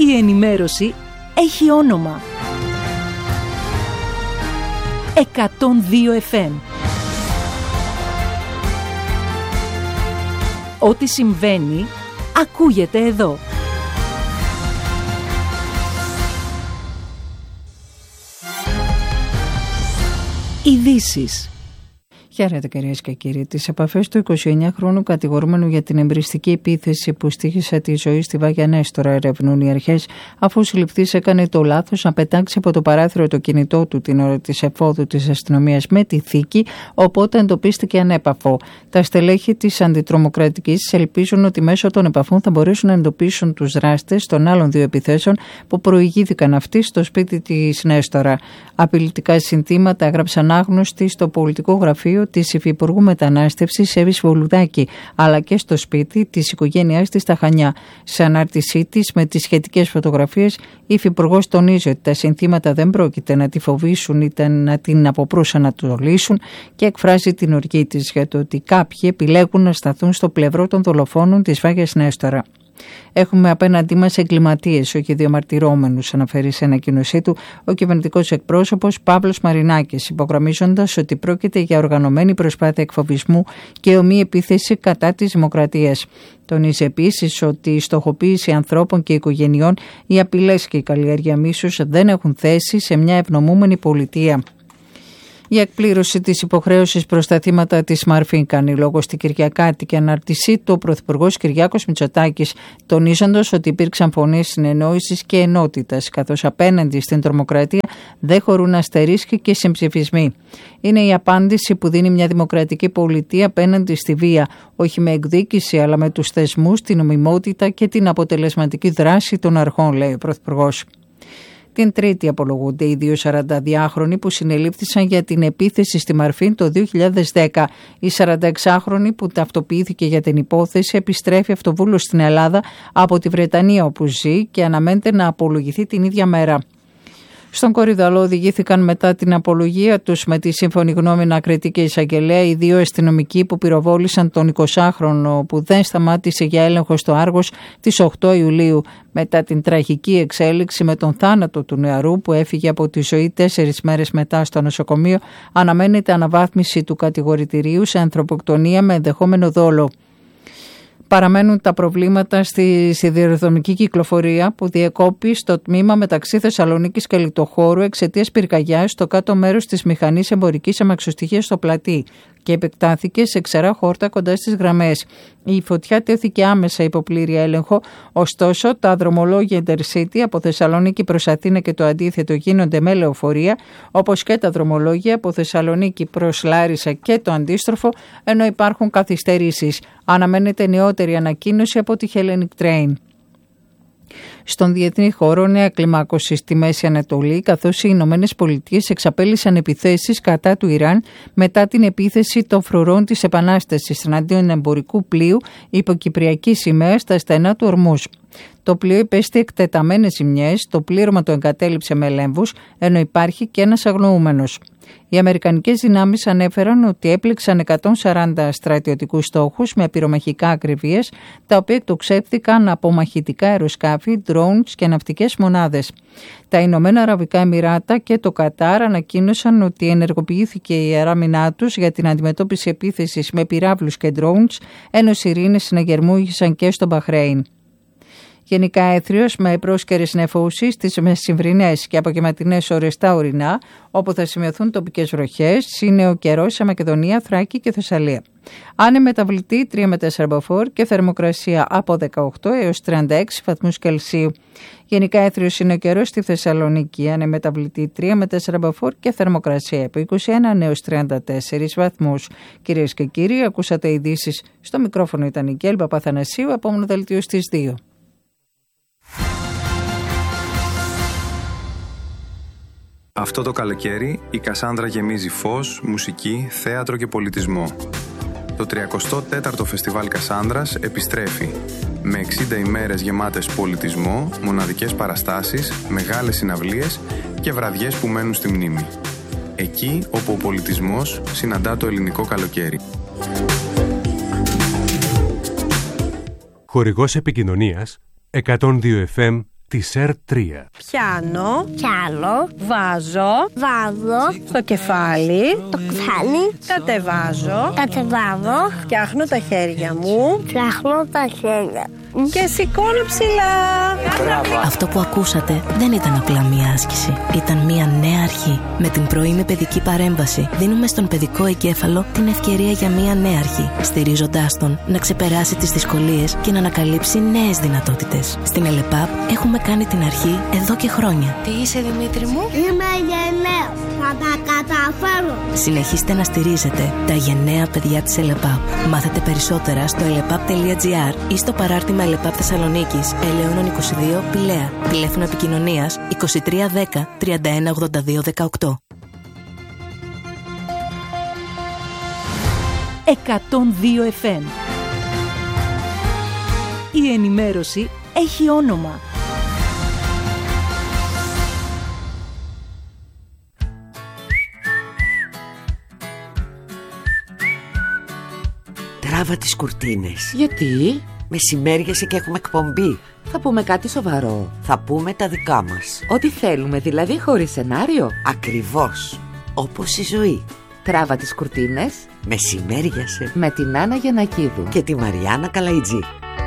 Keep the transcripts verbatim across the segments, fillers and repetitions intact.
Η ενημέρωση έχει όνομα. εκατόν δύο εφ εμ. Ό,τι συμβαίνει, ακούγεται εδώ. Ειδήσεις. Χαίρετε κυρίες και κύριοι. Τις επαφές του εικοσιεννιάχρονου κατηγορούμενου για την εμπριστική επίθεση που στοίχησε τη ζωή στη Βάγια Νέστορα ερευνούν οι αρχές, αφού ο συλληπτής έκανε το λάθος να πετάξει από το παράθυρο το κινητό του την ώρα της εφόδου της αστυνομίας με τη θήκη, οπότε εντοπίστηκε ανέπαφο. Τα στελέχη της αντιτρομοκρατικής ελπίζουν ότι μέσω των επαφών θα μπορέσουν να εντοπίσουν τους δράστες των άλλων δύο επιθέσεων που προηγήθηκαν αυτοί στο σπίτι της Νέστορα. Απειλητικά συνθήματα έγραψαν άγνωστοι στο πολιτικό γραφείο της Υφυπουργού Μετανάστευσης Εύης Βολουδάκη, αλλά και στο σπίτι της οικογένειάς της στα Χανιά. Σε ανάρτησή της με τις σχετικές φωτογραφίες, η Υφυπουργός τονίζει ότι τα συνθήματα δεν πρόκειται να τη φοβήσουν είτε να την αποπροσανατολίσουν και εκφράζει την οργή της για το ότι κάποιοι επιλέγουν να σταθούν στο πλευρό των δολοφόνων της Βάγιας Νέστορα. Έχουμε απέναντί μας εγκληματίες, όχι διαμαρτυρόμενους, αναφέρει σε ανακοίνωσή του ο κυβερνητικός εκπρόσωπος Παύλος Μαρινάκης, υπογραμμίζοντας ότι πρόκειται για οργανωμένη προσπάθεια εκφοβισμού και ομή επίθεση κατά της δημοκρατίας. Τονίζει επίσης ότι η στοχοποίηση ανθρώπων και οικογενειών, οι απειλές και η καλλιέργεια μίσους δεν έχουν θέση σε μια ευνομούμενη πολιτεία. Η εκπλήρωση της υποχρέωσης προς τα θύματα της Μαρφίν κάνει λόγο στη Κυριακάτικη ανάρτησή του ο Πρωθυπουργός Κυριάκος Μητσοτάκης, τονίζοντας ότι υπήρξαν φωνές συνεννόησης και ενότητας, καθώς απέναντι στην τρομοκρατία δεν χωρούν αστερίσκοι και συμψηφισμοί. Είναι η απάντηση που δίνει μια δημοκρατική πολιτεία απέναντι στη βία, όχι με εκδίκηση, αλλά με τους θεσμούς, την νομιμότητα και την αποτελεσματική δράση των αρχών, λέει ο Πρωθυπουργός. Την Τρίτη απολογούνται οι δύο σαρανταδυάχρονοι που συνελήφθησαν για την επίθεση στη Μαρφίν το δύο χιλιάδες δέκα. Η σαρανταεξάχρονη που ταυτοποιήθηκε για την υπόθεση επιστρέφει αυτοβούλος στην Ελλάδα από τη Βρετανία όπου ζει και αναμένεται να απολογηθεί την ίδια μέρα. Στον Κορυδαλό οδηγήθηκαν μετά την απολογία τους με τη σύμφωνη γνώμη να κριθεί και εισαγγελέα οι δύο αστυνομικοί που πυροβόλησαν τον εικοσάχρονο που δεν σταμάτησε για έλεγχο στο Άργος τις οκτώ Ιουλίου μετά την τραγική εξέλιξη με τον θάνατο του νεαρού που έφυγε από τη ζωή τέσσερις μέρες μετά στο νοσοκομείο. Αναμένεται αναβάθμιση του κατηγορητηρίου σε ανθρωποκτονία με ενδεχόμενο δόλο. Παραμένουν τα προβλήματα στη σιδηροδρομική κυκλοφορία που διεκόπη στο τμήμα μεταξύ Θεσσαλονίκης και Λιτοχώρου εξαιτίας πυρκαγιάς στο κάτω μέρος της μηχανής εμπορικής αμαξοστοιχείας στο Πλατή και επεκτάθηκε σε ξερά χόρτα κοντά στις γραμμές. Η φωτιά τέθηκε άμεσα υπό πλήρη έλεγχο, ωστόσο τα δρομολόγια Intercity από Θεσσαλονίκη προς Αθήνα και το αντίθετο γίνονται με λεωφορεία, όπως και τα δρομολόγια από Θεσσαλονίκη προς Λάρισα και το αντίστροφο, ενώ υπάρχουν καθυστερήσεις. Αναμένεται νεότερη ανακοίνωση από τη Hellenic Train. Στον διεθνή χώρο, νέα κλιμάκωση στη Μέση Ανατολή, καθώς οι Ηνωμένες Πολιτείες εξαπέλυσαν επιθέσεις κατά του Ιράν μετά την επίθεση των φρουρών της Επανάστασης εναντίον εμπορικού πλοίου υποκυπριακής σημαίας στα στενά του Ορμούζ. Το πλοίο υπέστη εκτεταμένες ζημιές, το πλήρωμα το εγκατέλειψε με λέμβους, ενώ υπάρχει και ένας αγνοούμενος. Οι αμερικανικές δυνάμεις ανέφεραν ότι έπληξαν εκατόν σαράντα στρατιωτικούς στόχους με πυρομαχικά ακριβίες, τα οποία εκτοξεύθηκαν από μαχητικά αεροσκάφη, drones και ναυτικές μονάδες. Τα Ηνωμένα Αραβικά Εμιράτα και το Κατάρ ανακοίνωσαν ότι ενεργοποιήθηκε η αεράμινά τους για την αντιμετώπιση επίθεσης με πυράβλους και drones, ενώ σιρήνες συναγερμούγησαν και στο Μπαχρέιν. Γενικά έθριος με πρόσκαιρες νεφώσεις στις μεσημβρινές και απογευματινές ώρες στα ορεινά, όπου θα σημειωθούν τοπικές βροχές, είναι ο καιρός σε Μακεδονία, Θράκη και Θεσσαλία. Ανεμεταβλητή τρία με τέσσερα μποφόρ και θερμοκρασία από δεκαοκτώ έως τριάντα έξι βαθμούς Κελσίου. Γενικά έθριος είναι ο καιρός στη Θεσσαλονίκη, ανεμεταβλητή τρία με τέσσερα μποφόρ και θερμοκρασία από είκοσι ένα έως τριάντα τέσσερα βαθμούς. Κυρίες και κύριοι, ακούσατε ειδήσεις. Στο μικρόφωνο ήταν η Κέλ Παπαθανασίου, επόμενο δελτίο στις δύο. Αυτό το καλοκαίρι η Κασάνδρα γεμίζει φως, μουσική, θέατρο και πολιτισμό. Το τριακοστό τέταρτο Φεστιβάλ Κασάνδρας επιστρέφει με εξήντα ημέρες γεμάτες πολιτισμό, μοναδικές παραστάσεις, μεγάλες συναυλίες και βραδιές που μένουν στη μνήμη. Εκεί όπου ο πολιτισμός συναντά το ελληνικό καλοκαίρι. Χορηγός επικοινωνίας εκατόν δύο εφ εμ της ΕΡ τρία. Πιάνω, Πιάνω, βάζω, βάζω, στο κεφάλι, το κεφάλι, κατεβάζω, κατεβάζω, φτιάχνω τα χέρια μου φτιάχνω τα χέρια και σηκώνω ψηλά. Αυτό που ακούσατε δεν ήταν απλά μία άσκηση. Ήταν μία νέα αρχή. Με την πρωινή παιδική παρέμβαση δίνουμε στον παιδικό εγκέφαλο την ευκαιρία για μία νέα αρχή, στηρίζοντάς τον να ξεπεράσει τις δυσκολίες και να ανακαλύψει νέες δυνατότητες. Στην ΕΛΕΠΑΠ έχουμε κάνει την αρχή εδώ και χρόνια. Τι είσαι, Δημήτρη μου? Είμαι γενναίος. Θα τα καταφέρω. Συνεχίστε να στηρίζετε τα γενναία παιδιά της ΕΛΕΠΑΠ. Μάθετε περισσότερα στο ελεπαπ τελεία τζι άρ ή στο παράρτημα ΕΛΕΠΑΠ Θεσσαλονίκης, Ελαιώνων είκοσι δύο, Πηλαία. Τηλέφωνο επικοινωνίας είκοσι τρία δέκα τριάντα ένα ογδόντα δύο δεκαοκτώ. εκατόν δύο εφ εμ. Η ενημέρωση έχει όνομα. Τράβα τις κουρτίνες. Γιατί? Μεσημέριασε και έχουμε εκπομπή. Θα πούμε κάτι σοβαρό. Θα πούμε τα δικά μας. Ό,τι θέλουμε, δηλαδή χωρίς σενάριο. Ακριβώς. Όπως η ζωή. Τράβα τις κουρτίνες. Μεσημέριασε. Με την Άννα Γιαννακίδου και τη Μαριάννα Καλαϊτζή.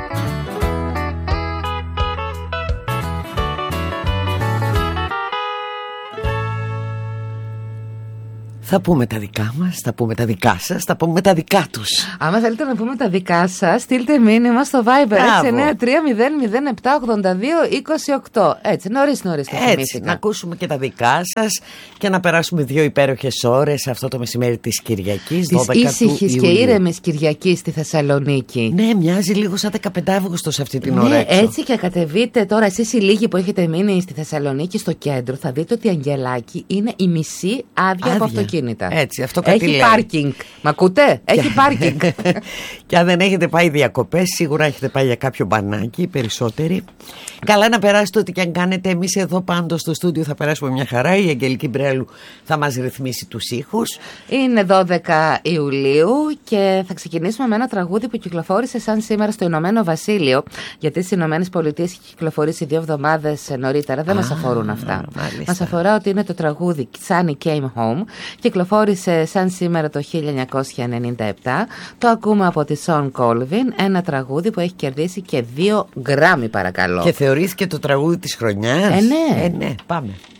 Θα πούμε τα δικά μας, θα πούμε τα δικά σας, θα πούμε τα δικά τους. Άμα θέλετε να πούμε τα δικά σας, στείλτε μήνυμα στο Viber έξι εννιά τρία μηδέν μηδέν επτά ογδόντα δύο είκοσι οκτώ. Έτσι, νωρίς νωρίς το θυμήθηκα. Έτσι, να ακούσουμε και τα δικά σας και να περάσουμε δύο υπέροχες ώρες αυτό το μεσημέρι της Κυριακής, της ήσυχης και ήρεμης Κυριακής στη Θεσσαλονίκη. Ναι, μοιάζει λίγο σαν δεκαπέντε Αύγουστο σε αυτή την ώρα. Ναι, έξω. Έτσι και κατεβείτε τώρα εσείς οι λίγοι που έχετε μείνει στη Θεσσαλονίκη στο κέντρο, θα δείτε ότι η Αγγελάκη είναι η μισή άδεια από αυτοκίνητα. Έτσι, αυτό κάτι έχει λέει. πάρκινγκ. Μ' ακούτε? Έχει πάρκινγκ. Και αν δεν έχετε πάει διακοπές, σίγουρα έχετε πάει για κάποιο μπανάκι, περισσότεροι. Καλά να περάσετε ό,τι και αν κάνετε. Εμείς εδώ πάντως στο στούντιο θα περάσουμε μια χαρά. Η Αγγελική Μπρέλου θα μας ρυθμίσει τους ήχους. Είναι δώδεκα Ιουλίου και θα ξεκινήσουμε με ένα τραγούδι που κυκλοφόρησε σαν σήμερα στο Ηνωμένο Βασίλειο. Γιατί στις Ηνωμένες Πολιτείες έχει κυκλοφορήσει δύο εβδομάδες νωρίτερα. Δεν μας αφορούν αυτά. Μας αφορά ότι είναι το τραγούδι Sunny Came Home. Κυκλοφόρησε σαν σήμερα το χίλια εννιακόσια ενενήντα επτά. Το ακούμε από τη Σον Κόλβιν. Ένα τραγούδι που έχει κερδίσει και δύο γκράμι, παρακαλώ. Και θεωρήθηκε το τραγούδι της χρονιάς. Ε, ναι. Ε, ναι. Πάμε.